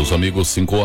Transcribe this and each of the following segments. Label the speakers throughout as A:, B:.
A: Meus amigos,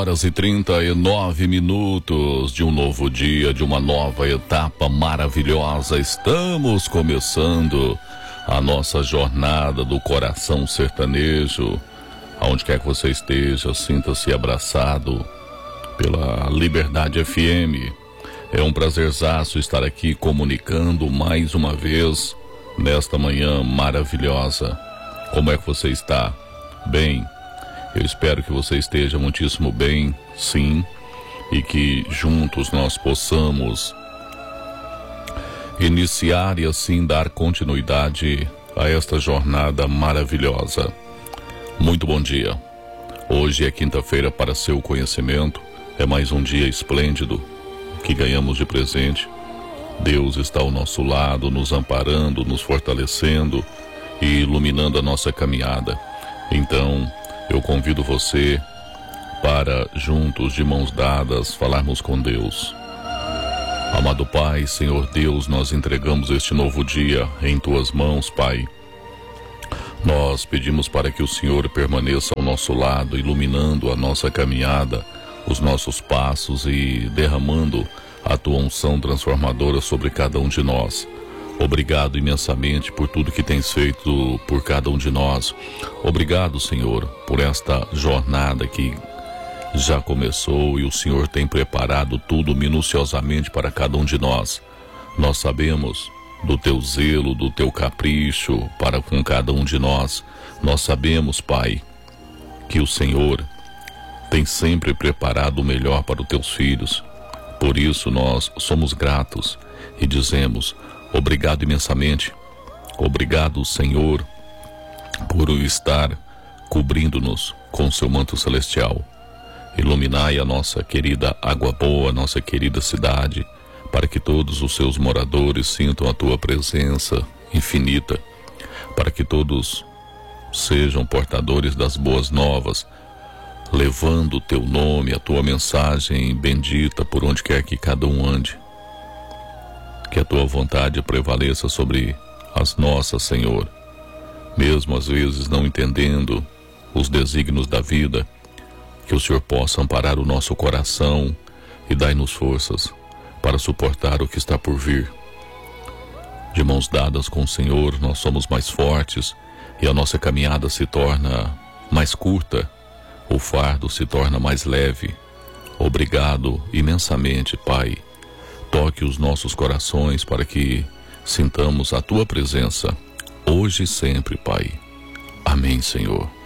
A: 5h39 de um novo dia, de uma nova etapa maravilhosa. Estamos começando a nossa jornada do coração sertanejo. Aonde quer que você esteja, sinta-se abraçado pela Liberdade FM. É um prazerzaço estar aqui comunicando mais uma vez nesta manhã maravilhosa. Como é que você está? Bem? Eu espero que você esteja muitíssimo bem, sim, e que juntos nós possamos iniciar e assim dar continuidade a esta jornada maravilhosa. Muito bom dia. Hoje é quinta-feira, para seu conhecimento, é mais um dia esplêndido que ganhamos de presente. Deus está ao nosso lado, nos amparando, nos fortalecendo e iluminando a nossa caminhada. Então, eu convido você para, juntos, de mãos dadas, falarmos com Deus. Amado Pai, Senhor Deus, nós entregamos este novo dia em Tuas mãos, Pai. Nós pedimos para que o Senhor permaneça ao nosso lado, iluminando a nossa caminhada, os nossos passos e derramando a Tua unção transformadora sobre cada um de nós. Obrigado imensamente por tudo que tens feito por cada um de nós. Obrigado, Senhor, por esta jornada que já começou e o Senhor tem preparado tudo minuciosamente para cada um de nós. Nós sabemos do Teu zelo, do Teu capricho para com cada um de nós. Nós sabemos, Pai, que o Senhor tem sempre preparado o melhor para os Teus filhos. Por isso nós somos gratos e dizemos: obrigado imensamente. Obrigado, Senhor, por estar cobrindo-nos com seu manto celestial. Iluminai a nossa querida Água Boa, nossa querida cidade, para que todos os seus moradores sintam a tua presença infinita, para que todos sejam portadores das boas novas, levando o teu nome, a tua mensagem bendita por onde quer que cada um ande. Que a tua vontade prevaleça sobre as nossas, Senhor. Mesmo às vezes não entendendo os desígnios da vida, que o Senhor possa amparar o nosso coração e dai-nos forças para suportar o que está por vir. De mãos dadas com o Senhor, nós somos mais fortes e a nossa caminhada se torna mais curta, o fardo se torna mais leve. Obrigado imensamente, Pai. Toque os nossos corações para que sintamos a Tua presença, hoje e sempre, Pai. Amém, Senhor.